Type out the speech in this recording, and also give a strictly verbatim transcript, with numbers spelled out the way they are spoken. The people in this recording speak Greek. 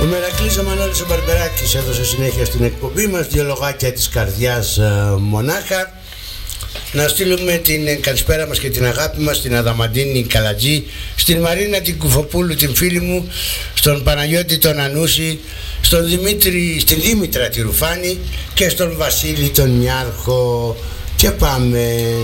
Ο Μερακλής ο Μανώλης ο Μπαρμπεράκης έδωσε συνέχεια στην εκπομπή μας, δύο λογάκια της καρδιάς ε, μονάχα. Να στείλουμε την καλησπέρα μας και την αγάπη μας στην Αδαμαντίνη Καλατζή, στην Μαρίνα την Κουφοπούλου την φίλη μου, στον Παναγιώτη τον Ανούση, στον Δημήτρη, στην Δήμητρα τη Ρουφάνη και στον Βασίλη τον Νιάρχο. Και πάμε.